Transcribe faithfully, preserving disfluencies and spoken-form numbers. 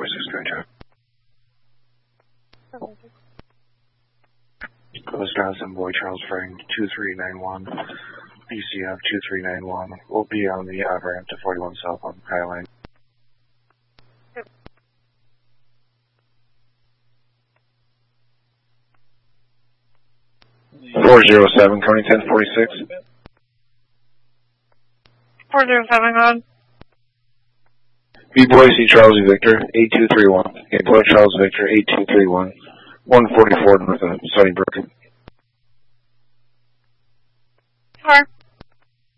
six going to. Wisconsin, Boy Charles Frank, two three nine one, B C F two three nine one. We'll be on the out ramp to forty-one South on Highline. four zero seven, Coney ten forty-six. four zero seven, on. B Boise Charles Victor, eight two three one. A Boy Charles Victor, eight two three one. one forty-four north of Stony Brook. Car.